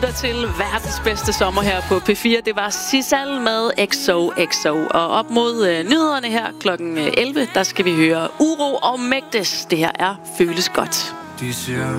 lytter til verdens bedste sommer her på P4. Det var Sissal med XOXO. Og op mod nyhederne her klokken 11, der skal vi høre Uro og Mægdes. Det her er Føles Godt. De siger